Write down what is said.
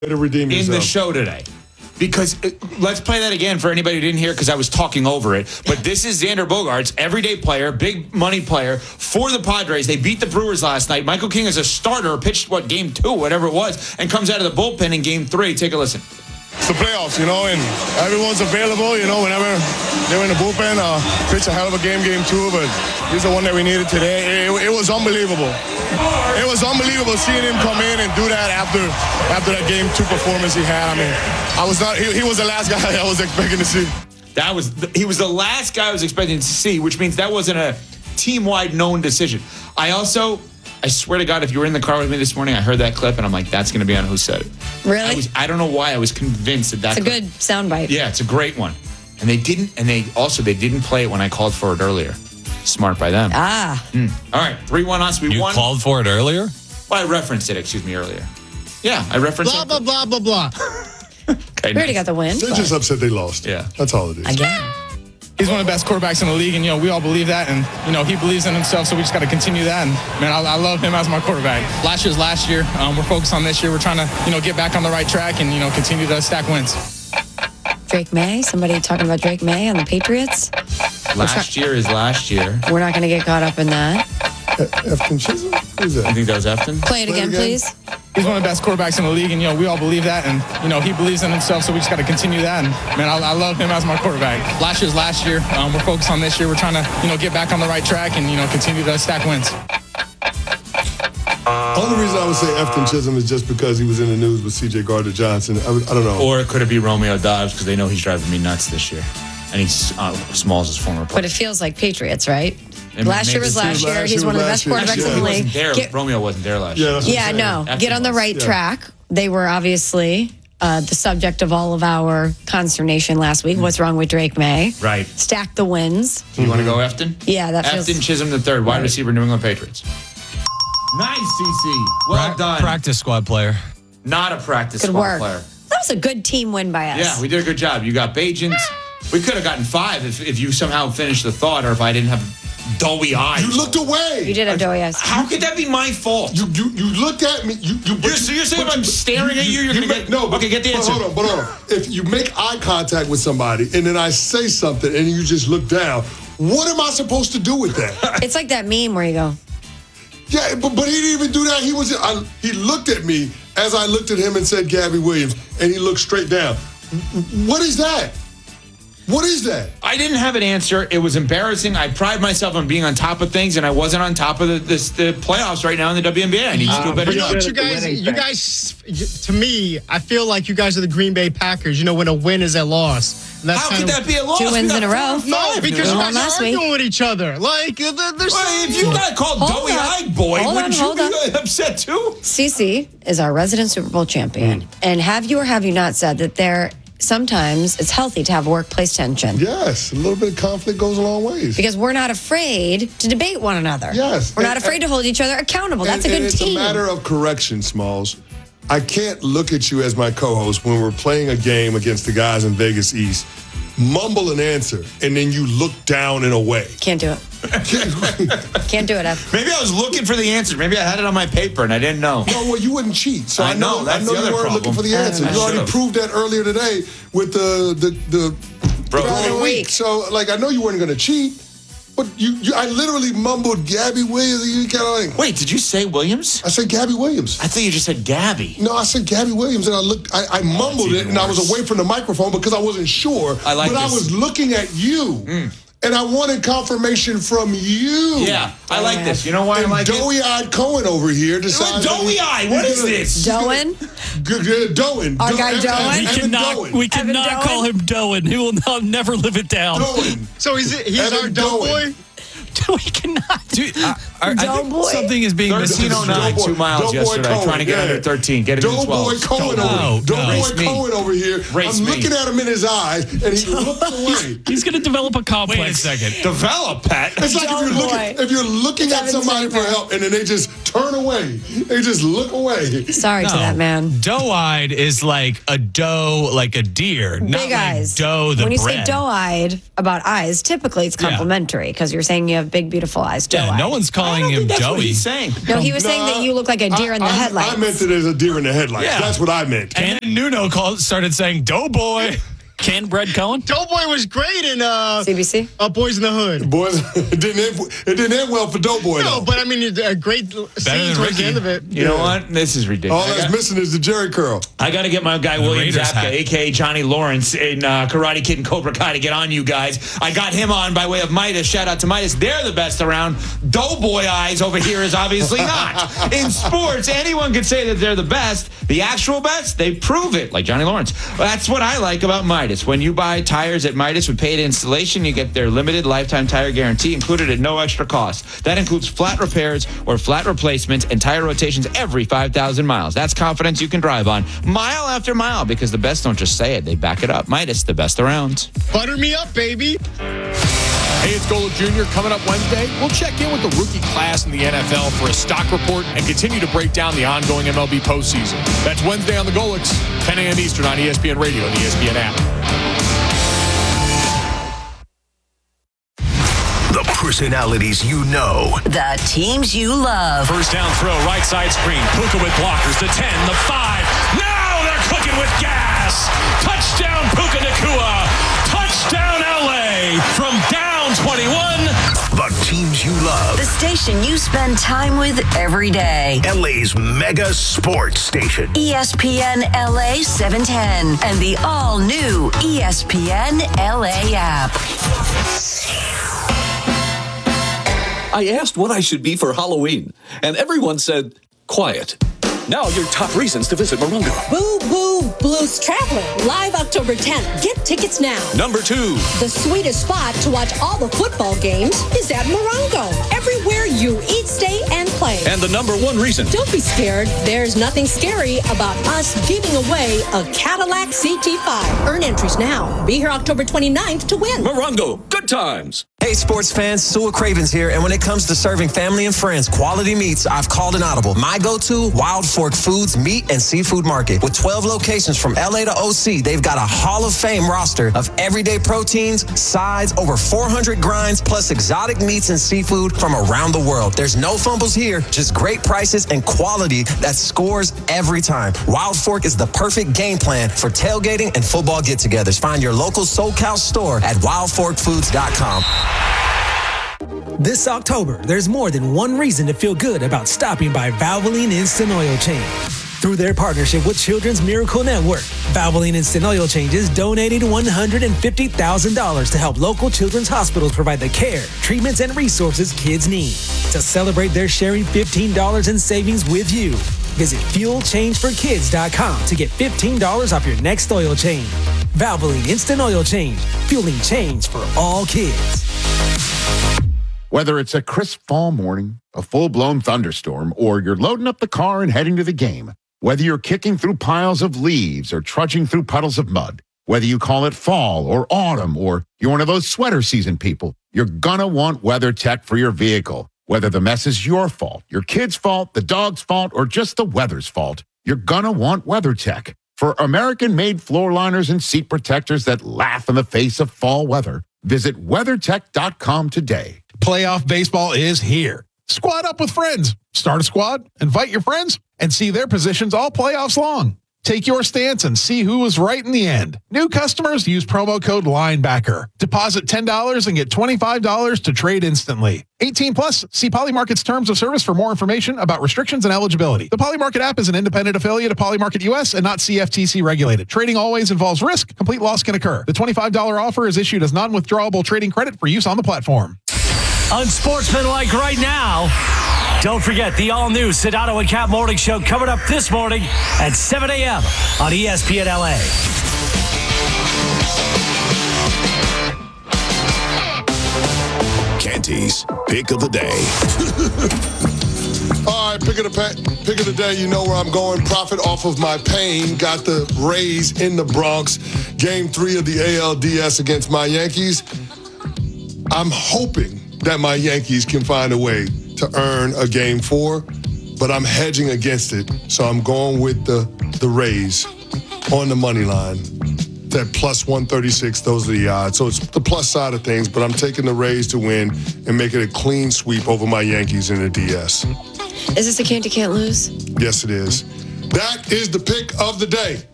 to redeem yourself in the show today. Because let's play that again for anybody who didn't hear because I was talking over it. But this is Xander Bogaerts, everyday player, big money player for the Padres. They beat the Brewers last night. Michael King is a starter, pitched, game 2, whatever it was, and comes out of the bullpen in game 3. Take a listen. It's the playoffs, and everyone's available, whenever they're in the bullpen. Pitch a hell of a game 2, but he's the one that we needed today. It was unbelievable. It was unbelievable seeing him come in and do that after that game 2 performance he had. I mean, he was the last guy I was expecting to see. He was the last guy I was expecting to see, which means that wasn't a team-wide known decision. I swear to God, if you were in the car with me this morning, I heard that clip, and I'm like, that's going to be on Who Said It. Really? I don't know why. I was convinced that it's a good soundbite. Yeah, it's a great one. And they didn't play it when I called for it earlier. Smart by them. Ah. All right, 3-1 us. We won. You called for it earlier? Well, I referenced it, earlier. Yeah, I referenced blah, it. Blah, blah, blah, blah. Okay, we already got the win. They're just upset they lost. Yeah. That's all it is. Again. He's one of the best quarterbacks in the league, and, we all believe that, and, he believes in himself, so we just got to continue that, and, man, I love him as my quarterback. Last year's last year. We're focused on this year. We're trying to, get back on the right track and, continue to stack wins. Drake May, somebody talking about Drake May on the Patriots. Last year is last year. We're not going to get caught up in that. Efton Chisholm? Who's that? I think that was Efton. Play it again, please. He's one of the best quarterbacks in the league, and, we all believe that, and, he believes in himself, so we just got to continue that, and, man, I love him as my quarterback. Last year's last year. We're focused on this year. We're trying to, get back on the right track and, continue to stack wins. Only reason I would say Efton Chisholm is just because he was in the news with C.J. Gardner-Johnson. I don't know. Or could it be Romeo Dobbs because they know he's driving me nuts this year. And he's Smalls' his former player. But it feels like Patriots, right? And last year was last year. He's one of the best quarterbacks in the league. Romeo wasn't there last year. Yeah, no. Get on the right track. They were obviously the subject of all of our consternation last week. What's wrong with Drake May? Right. Stack the wins. You want to go Efton? Yeah, that feels... Efton Chisholm III, wide receiver, New England Patriots. Nice, CC. Well done. Practice squad player. Not a practice Good squad work. player. That was a good team win by us. Yeah, we did a good job. You got Bajents. We could have gotten 5 if you somehow finished the thought or if I didn't have doughy eyes. You looked away. You did have doughy eyes. How could that be my fault? You looked at me. So you're saying if I'm staring at you, you're going to get... No, okay, get the answer. Hold on. If you make eye contact with somebody and then I say something and you just look down, what am I supposed to do with that? It's like that meme where you go... Yeah, but he didn't even do that. He looked at me as I looked at him and said Gabby Williams, and he looked straight down. What is that? What is that? I didn't have an answer. It was embarrassing. I pride myself on being on top of things, and I wasn't on top of the playoffs right now in the WNBA. I need to do a better job. You guys, to me, I feel like you guys are the Green Bay Packers. When a win is a loss. How could that be a loss? 2 wins in a row. No, because you guys are arguing with each other. Like, there's if you got called doughy-eyed boy, wouldn't you be upset too? CeCe is our resident Super Bowl champion. And have you or have you not said that sometimes it's healthy to have workplace tension? Yes, a little bit of conflict goes a long ways. Because we're not afraid to debate one another. Yes. We're not afraid to hold each other accountable. That's a good it's team. It's a matter of correction, Smalls. I can't look at you as my co-host when we're playing a game against the guys in Vegas East, mumble an answer, and then you look down and away. Can't do it. Can't do it, Ev. Maybe I was looking for the ansers. Maybe I had it on my paper and I didn't know. No, well, you wouldn't cheat. So I know that's the you other weren't problem. looking for the answer. You already proved that earlier today with the week. So, I know you weren't going to cheat, but I literally mumbled Gabby Williams. You kind of like... Wait, did you say Williams? I said Gabby Williams. I thought you just said Gabby. No, I said Gabby Williams, and I mumbled it, and I was away from the microphone because I wasn't sure. I was looking at you. And I wanted confirmation from you. Yeah, I like this. You know why I like it? Doughy-eyed Cohen over here decides... Doughy-eyed? What is this? Doan? Doan. Our guy Doan? We cannot call him Doan. He will never live it down. Doan. So he's our doughboy? We cannot. Dude, I think Doughboy. something is being missing. 1309, 2 miles yesterday, trying to get under 13. Get it in 12. Doughboy Cohen over here. I'm looking at him in his eyes, and he looked away. He's going to develop a complex. Wait a second. Develop, Pat. It's like if you're looking at somebody for help, and then they just turn away. They just look away. Sorry to that man. Doe-eyed is like a doe, like a deer. Big not eyes. Like doe the When you bread. say doe-eyed about eyes, typically it's complimentary because you're saying you have big, beautiful eyes. Doe-eyed. Yeah, no one's calling calling him That's Joey. what he's saying. No, he was saying that you look like a deer in the headlights. I meant it as a deer in the headlights. Yeah. That's what I meant. And then Nuno started saying Doughboy. Can Brad Cohen? Doughboy was great in CBC? Boys in the Hood. Boys, it didn't end well for Doughboy. No, though. but I mean, a great scene than towards Ricky. the end of it. You know what? This is ridiculous. All that's missing is the Jerry curl. I got to get my guy William Raiders Zabka, hat. a.k.a. Johnny Lawrence, in Karate Kid and Cobra Kai to get on you guys. I got him on by way of Midas. Shout out to Midas. They're the best around. Doughboy eyes over here is obviously not. In sports, anyone could say that they're the best. The actual best, they prove it, like Johnny Lawrence. That's what I like about Midas. When you buy tires at Midas with paid installation, you get their limited lifetime tire guarantee included at no extra cost. That includes flat repairs or flat replacements and tire rotations every 5,000 miles. That's confidence you can drive on mile after mile, because the best don't just say it, they back it up. Midas, the best around. Butter me up, baby. Hey, it's Golo Jr. Coming up Wednesday, we'll check in with the rookie class in the NFL for a stock report and continue to break down the ongoing MLB postseason. That's Wednesday on the Golix, 10 a.m. Eastern on ESPN Radio and the ESPN app. The personalities you know. The teams you love. First down throw, right side screen. Puka with blockers. The 10, the 5. Now they're cooking with gas. Touchdown Puka Nacua. Touchdown LA from down 21. The teams you love. The station you spend time with every day. LA's mega sports station. ESPN LA 710 and the all-new ESPN LA app. I asked what I should be for Halloween, and everyone said, quiet. Now your top reasons to visit Morongo. Boo Boo Blues Traveler, live October 10th. Get tickets now. Number 2. The sweetest spot to watch all the football games is at Morongo. Everywhere you eat, stay, and play. And the number 1 reason. Don't be scared. There's nothing scary about us giving away a Cadillac CT5. Earn entries now. Be here October 29th to win. Morongo, good times. Hey, sports fans, Sewell Cravens here, and when it comes to serving family and friends quality meats, I've called an audible. My go-to, Wild Fork Foods Meat and Seafood Market. With 12 locations from LA to OC, they've got a Hall of Fame roster of everyday proteins, sides, over 400 grinds, plus exotic meats and seafood from around the world. There's no fumbles here, just great prices and quality that scores every time. Wild Fork is the perfect game plan for tailgating and football get-togethers. Find your local SoCal store at wildforkfoods.com. This October, there's more than one reason to feel good about stopping by Valvoline Instant Oil Change. Through their partnership with Children's Miracle Network, Valvoline Instant Oil Changes donated $150,000 to help local children's hospitals provide the care, treatments, and resources kids need. To celebrate, they're sharing $15 in savings with you. Visit FuelChangeForKids.com to get $15 off your next oil change. Valvoline Instant Oil Change, fueling change for all kids. Whether it's a crisp fall morning, a full-blown thunderstorm, or you're loading up the car and heading to the game, whether you're kicking through piles of leaves or trudging through puddles of mud, whether you call it fall or autumn, or you're one of those sweater season people, you're gonna want WeatherTech for your vehicle. Whether the mess is your fault, your kid's fault, the dog's fault, or just the weather's fault, you're gonna want WeatherTech. For American-made floor liners and seat protectors that laugh in the face of fall weather, visit WeatherTech.com today. Playoff baseball is here. Squad up with friends. Start a squad, invite your friends, and see their positions all playoffs long. Take your stance and see who was right in the end. New customers use promo code LINEBACKER. Deposit $10 and get $25 to trade instantly. 18 plus. See Polymarket's terms of service for more information about restrictions and eligibility. The Polymarket app is an independent affiliate of Polymarket US and not CFTC regulated. Trading always involves risk. Complete loss can occur. The $25 offer is issued as non-withdrawable trading credit for use on the platform. Unsportsmanlike right now. Don't forget the all-new Sedano and Cap Morning Show coming up this morning at 7 a.m. on ESPN LA. Canty's Pick of the Day. All right, pick of the day. You know where I'm going. Profit off of my pain. Got the Rays in the Bronx. Game 3 of the ALDS against my Yankees. I'm hoping that my Yankees can find a way to earn a Game 4, but I'm hedging against it. So I'm going with the Rays on the money line. at plus 136. Those are the odds. So it's the plus side of things, but I'm taking the Rays to win and make it a clean sweep over my Yankees in the DS. Is this a can't lose? Yes, it is. That is the pick of the day.